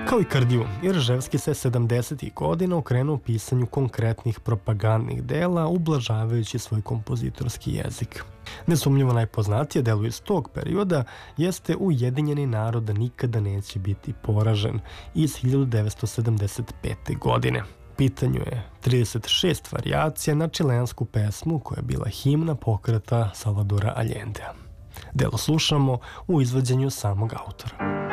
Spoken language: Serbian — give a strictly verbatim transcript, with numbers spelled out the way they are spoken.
Kao i Krdiju, Irževski se sedamdesetih godina okrenuo pisanju konkretnih propagandnih dela, ublažavajući svoj kompozitorski jezik. Nesumnjivo najpoznatije delo iz tog perioda jeste Ujedinjeni narod nikada neće biti poražen iz hiljadu devetsto sedamdeset pete. godine. U pitanju je trideset šest varijacija na čilensku pesmu koja je bila himna pokreta Salvadora Allendea. Delo slušamo u izvođenju samog autora.